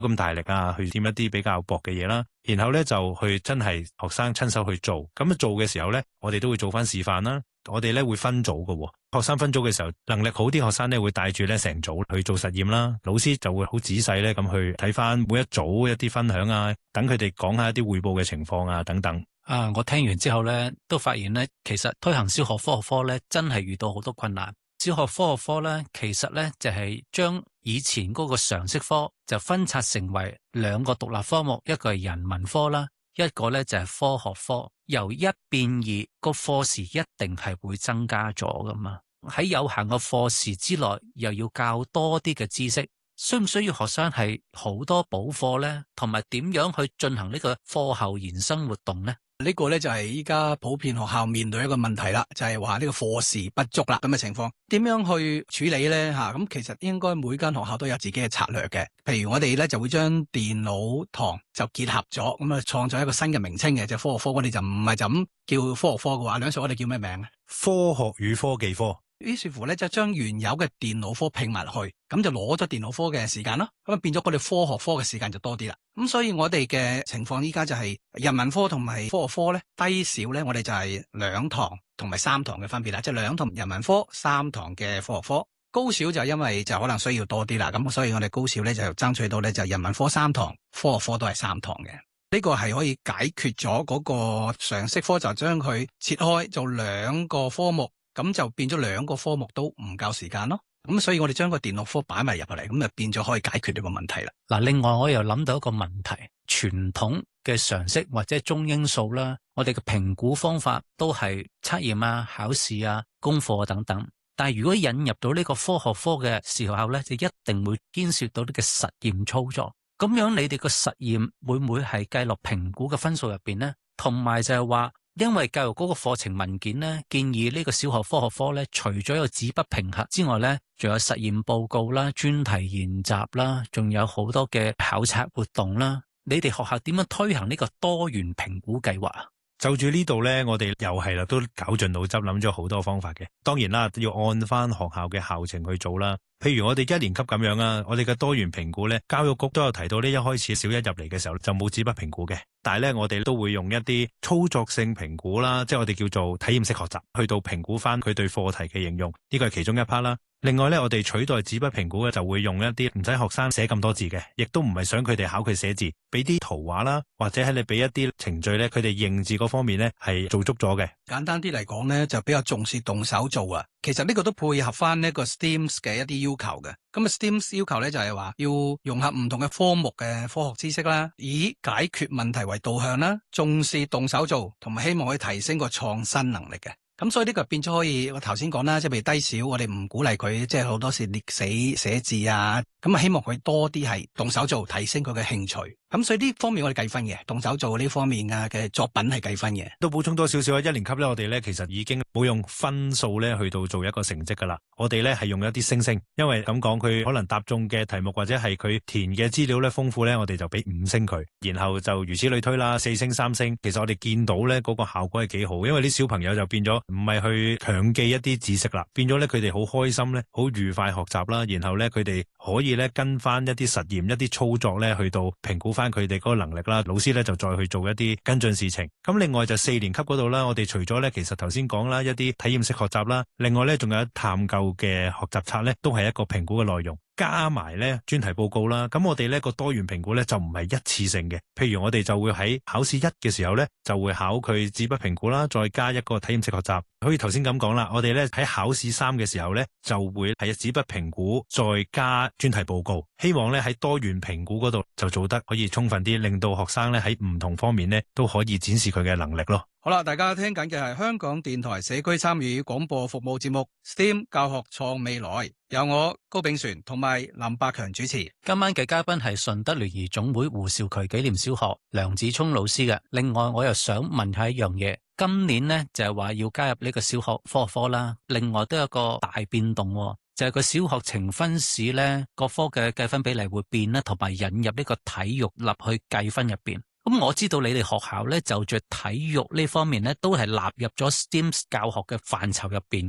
咁大力啊，去掂一啲比較薄嘅嘢啦，然後咧就去真係學生親手去做。咁做嘅時候咧，我哋都會做翻示範啦。我哋咧會分組嘅，學生分組嘅時候能力好啲學生咧會帶住咧成組去做實驗啦，老師就會好仔細咧咁去睇翻每一組一啲分享啊，等佢哋講下一啲匯報嘅情況啊等等。 我聽完之後咧都發現咧，其實推行小學科學科咧真係遇到好多困難。小學科學科咧其實咧就係將以前嗰個常識科就分拆成為兩個獨立科目，一個係人文科啦，一個咧就係科學科。由一變二，個課時一定係會增加咗噶嘛。喺有限嘅課時之內，又要教多啲嘅知識，需唔需要學生係好多補課呢？同埋點樣去進行呢個課後延伸活動呢？ 呢個咧就係依家普遍學校面對一個問題啦，就係話呢個課時不足啦咁嘅情況，點樣去處理呢？咁其實應該每間學校都有自己嘅策略嘅。譬如我哋咧就會將電腦堂就結合咗，咁啊創造一個新嘅名稱嘅，就科學科。我哋就唔係就咁叫科學科嘅話，梁 Sir我哋叫咩名啊？ 科學與科技科。 於是乎咧就將原有嘅電腦科拼埋去，咁就攞咗電腦科嘅時間咯，咁啊變咗我哋科學科嘅時間就多啲啦。咁所以我哋嘅情況依家就係人文科同埋科學科咧低少咧，我哋就係2堂同埋3堂嘅分別啦，即係2堂人文科3堂嘅科學科。高小就因為就可能需要多啲啦，咁所以我哋高小咧就爭取到咧就人文科3堂，科學科都係3堂嘅。呢個係可以解決咗嗰個常識科，就將佢切開做2個科目。咁就變咗2個科目都唔夠時間咯，咁所以我哋將個電腦科擺埋入嚟，咁就變咗可以解決呢個問題啦。 嗱，另外我又諗到一個問題，傳統嘅常識或者中英數啦，我哋嘅評估方法都係測驗啊、考試啊、功課等等，但係如果引入到呢個科學科嘅時候咧，就一定會牽涉到呢個實驗操作。咁樣你哋個實驗會唔會係計落評估嘅分數入邊呢？同埋就係話，因為教育嗰個課程文件呢，建議呢個小學科學科呢，除咗有紙筆評核之外呢，仲有實驗報告啦、專題研習啦，仲有好多嘅考察活動啦。你哋學校點樣推行呢個多元評估計劃啊？ 就住呢度呢，我哋又係啦，都絞盡腦汁諗咗好多方法嘅。當然啦，要按翻學校嘅校程去做啦。譬如我哋1年級咁樣啊，我哋嘅多元評估呢，教育局都有提到呢，一開始小一入嚟嘅時候就冇紙筆評估嘅，但係呢，我哋都會用一啲操作性評估啦，即係我哋叫做體驗式學習，去到評估翻佢對課題嘅應用，呢個係其中一 part 啦。另外呢，我哋取代紙筆評估嘅就會用一啲唔使學生寫咁多字嘅，亦都唔係想佢哋考佢寫字，俾啲圖畫啦，或者係你俾一啲程序呢，佢哋認字嗰方面呢係做足咗嘅。 簡單啲嚟講呢，就比較重視動手做啊。其實呢個都配合翻呢個 STEAM 嘅一啲要求嘅。咁啊 STEAM 要求呢，就係話要融合唔同嘅科目嘅科學知識啦，以解決問題為導向啦，重視動手做，同埋希望可以提升個創新能力嘅。咁所以呢個變咗可以，我頭先講啦，即係譬如低小，我哋唔鼓勵佢，即係好多時列死寫字啊，咁啊希望佢多啲係動手做，提升佢嘅興趣。咁所以呢方面我哋計分嘅，動手做呢方面嘅作品係計分嘅。 都補充多少少啊，1年級咧，我哋咧其實已經冇用分數咧去到做一個成績噶啦，我哋咧係用一啲星星，因為咁講佢可能答中嘅題目或者係佢填嘅資料咧豐富咧，我哋就俾5星佢，然後就如此類推啦，4星3星。其實我哋見到咧嗰個效果係幾好，因為啲小朋友就變咗唔係去強記一啲知識啦，變咗咧佢哋好開心咧，好愉快學習啦，然後咧佢哋可以咧跟翻一啲實驗一啲操作咧去到評估翻佢哋嗰個能力啦，老師咧就再去做一啲跟進事情。咁另外就4年級嗰度啦，我哋除咗咧其實頭先講啦一啲體驗式學習啦，另外咧仲有探究嘅學習冊咧都係一個評估嘅內容。加埋咧專題報告啦，咁我哋呢個多元評估咧就唔係一次性嘅，譬如我哋就會喺考試1嘅時候咧就會考佢紙筆評估啦，再加一個體驗式學習。好似頭先咁講啦，我哋咧喺考試3嘅時候咧就會係紙筆評估再加專題報告，希望咧喺多元評估嗰度就做得可以充分啲，令到學生咧喺唔同方面咧都可以展示佢嘅能力咯。 好啦，大家聽緊嘅係香港電台社區參與廣播服務節目 STEAM 教學創未來，由我高炳璇同埋林百強主持。 今晚嘅嘉賓係順德聯誼總會胡兆渠紀念小學梁子聰老師嘅。另外我又想問下一樣嘢，今年呢就係話要加入呢個小學科學科啦，另外都有個大變動，就係個小學呈分試呢各科嘅計分比例會變啦，同埋引入呢個體育立去計分入邊。咁我知道你哋學校咧就住體育呢方面咧都係納入咗 STEAM 教學嘅範疇入邊嘅，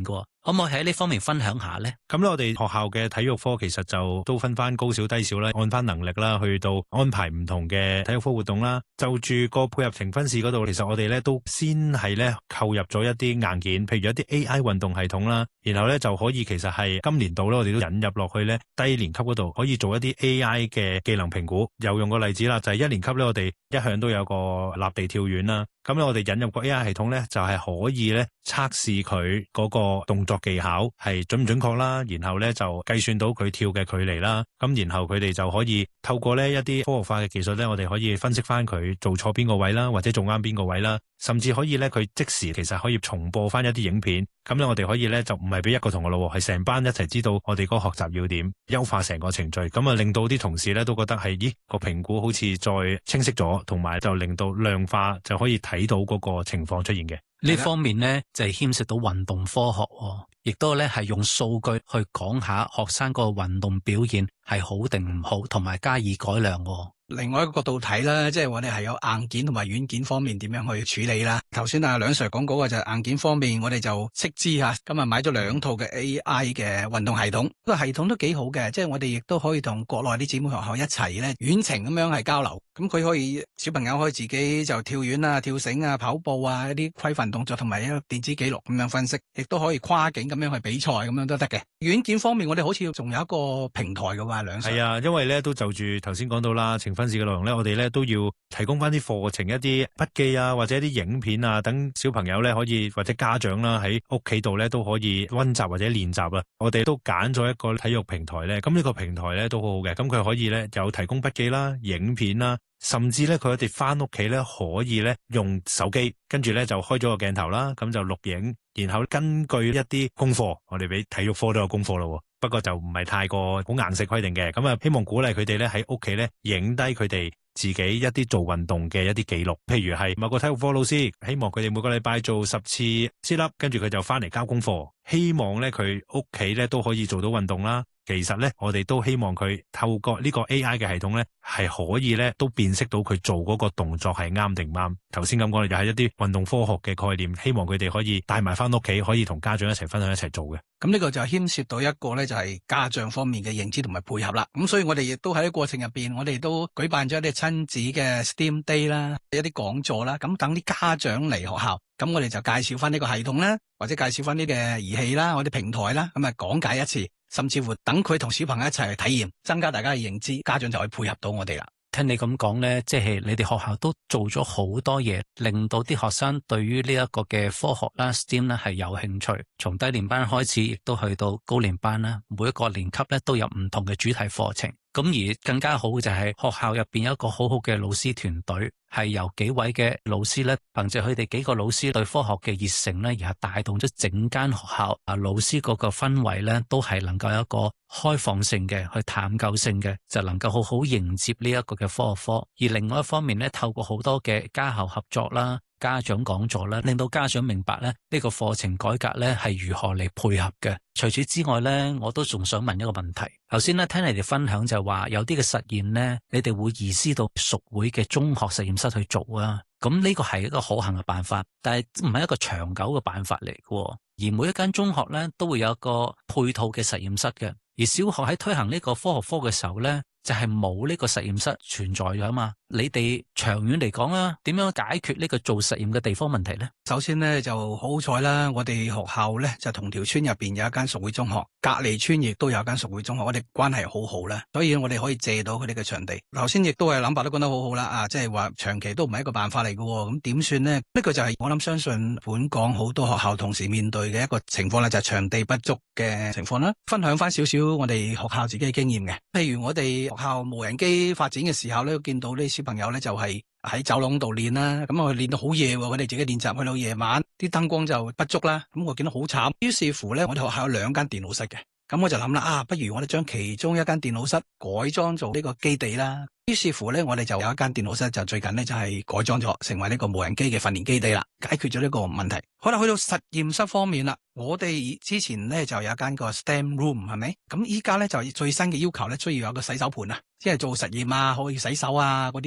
可唔可以喺呢方面分享下呢？ 咁咧，我哋學校嘅體育科其實就都分翻高小低小啦，按翻能力啦，去到安排唔同嘅體育科活動啦。就住個配合呈分試嗰度，其實我哋咧都先係咧購入咗一啲硬件，譬如一啲 AI 運動系統啦，然後咧就可以其實係今年度咧，我哋都引入落去咧低年級嗰度，可以做一啲 AI 嘅技能評估。又用個例子啦，就係一年級咧，我哋一向都有個立地跳遠啦。咁咧，我哋引入個 AI 系統咧，就係可以咧測試佢嗰個動作技巧係準唔準確啦，然後咧就計算到佢跳嘅距離啦。咁然後佢哋就可以透過呢一啲科學化嘅技術咧，我哋可以分析翻佢做錯邊個位啦，或者做啱邊個位啦，甚至可以咧佢即時其實可以重播翻一啲影片。咁咧我哋可以咧就唔係俾一個同學咯，係成班一齊知道我哋嗰個學習要點，優化成個程序。咁啊令到啲同事咧都覺得係咦個評估好似再清晰咗，同埋就令到量化就可以睇到嗰個情況出現嘅。 呢方面呢，就係牽涉到運動科學，亦都咧係用數據去講下學生個運動表現係好定唔好，同埋加以改良。 另外一個角度睇啦，即係我哋係有硬件同埋軟件方面點樣去處理啦。頭先梁 Sir 講嗰個就係硬件方面，我哋就斥資吓，今日買咗2套嘅 AI 嘅運動系統，個系統都幾好嘅，即係我哋亦都可以同國內啲姊妹學校一齊咧遠程咁樣係交流。咁佢可以小朋友可以自己就跳遠啊、跳繩啊、跑步啊一啲規範動作同埋一個電子記錄咁樣分析，亦都可以跨境咁樣去比賽咁樣都得嘅。軟件方面，我哋好似仲有一個平台嘅話，梁 Sir。 係啊，因為咧都就住頭先講到啦，呈分試嘅內容咧，我哋咧都要提供翻啲課程一啲筆記啊，或者一啲影片啊，等小朋友咧可以或者家長啦喺屋企度咧都可以溫習或者練習啊。我哋都揀咗一個體育平台咧，咁呢個平台咧都好好嘅，咁佢可以咧有提供筆記啦、影片啦。甚至咧，佢哋翻屋企咧可以咧用手機，跟住咧就開咗個鏡頭啦，咁就錄影，然後根據一啲功課，我哋俾體育科都有功課咯。不過就唔係太過好硬性規定嘅，咁啊希望鼓勵佢哋咧喺屋企咧影低佢哋自己一啲做運動嘅一啲記錄，譬如係某個體育科老師希望佢哋每個禮拜做10次 sit up，跟住佢就翻嚟交功課，希望咧佢屋企咧都可以做到運動啦。其實咧，我哋都希望佢透過呢個 AI 嘅系統咧，係可以咧都辨識到佢做嗰個動作係啱定唔啱。頭先咁講，又係一啲運動科學嘅概念，希望佢哋可以帶埋翻屋企，可以同家長一齊分享一齊做嘅。 咁呢個就牽涉到一個咧，就係家長方面嘅認知同埋配合啦。咁所以我哋亦都喺過程入邊，我哋都舉辦咗一啲親子嘅 STEAM Day 啦，一啲講座啦。咁等啲家長嚟學校，咁我哋就介紹翻呢個系統啦，或者介紹翻呢個儀器啦，我哋平台啦，咁啊講解一次。甚至乎等佢同小朋友一齊去體驗，增加大家嘅認知，家長就可以配合到我哋啦。 聽你咁講呢，即係你哋學校都做咗好多嘢，令到啲學生對於呢一個嘅科學啦、STEAM 咧係有興趣。從低年班開始，亦都去到高年班啦，每一個年級咧都有唔同嘅主題課程。咁而更加好嘅就係學校入邊有一個好好嘅老師團隊，係由幾位嘅老師咧，憑借佢哋幾個老師對科學嘅熱誠咧，而係帶動咗整間學校老師嗰個氛圍咧，都係能夠有一個開放性嘅、去探究性嘅，就能夠好好迎接呢一個嘅科學科。而另外一方面咧，透過好多嘅家校合作啦、家長講座啦，令到家長明白咧呢個課程改革咧係如何嚟配合嘅。除此之外咧，我都仲想問一個問題。頭先咧聽你哋分享就話有啲嘅實驗咧，你哋會移師到屬會嘅中學實驗室去做啊。咁呢個係一個可行嘅辦法，但係唔係一個長久嘅辦法嚟嘅。而每一間中學咧都會有一個配套嘅實驗室嘅。而小學喺推行呢個科學科嘅時候咧，就係冇呢個實驗室存在嘅嘛。你哋長遠嚟講啊，點樣解決呢個做實驗嘅地方問題呢？ 首先呢，就好彩啦，我哋學校呢，就同條村入邊有一間屬會中學，隔離村亦都有一間屬會中學，我哋關係好好啦，所以我哋可以借到佢哋嘅場地。頭先亦都係諗法都講得好好啦，即係話長期都唔係一個辦法嚟嘅，咁點算呢？呢個就係我諗相信本港好多學校同時面對嘅一個情況啦，就係場地不足嘅情況啦。分享翻少少我哋學校自己嘅經驗嘅，譬如我哋學校無人機發展嘅時候咧，見到啲小朋友咧就係喺走廊度練啦，咁我練到好夜，佢哋自己練習去到夜晚，啲燈光就不足啦，咁我見到好慘。於是乎咧，我哋學校有2間電腦室嘅，咁我就諗啦，不如我哋將其中一間電腦室改裝做呢個基地啦。於是乎咧，我哋就有一間電腦室，就最近咧就係改裝咗，成為呢個無人機嘅訓練基地啦，解決咗呢個問題。好啦，去到實驗室方面啦，我哋之前咧就有一間個 STEM room 係咪？咁依家咧就最新嘅要求咧，需要有個洗手盆啊，即係做實驗啊，可以洗手啊嗰啲嘢。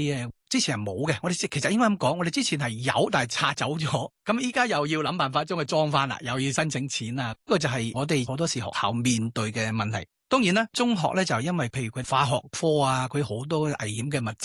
之前係冇嘅，我哋其實應該咁講，我哋之前係有，但係拆走咗，咁依家又要諗辦法將佢裝翻啦，又要申請錢啊，呢個就係我哋好多時學校面對嘅問題。當然啦，中學咧就因為譬如佢化學科啊，佢好多危險嘅物質。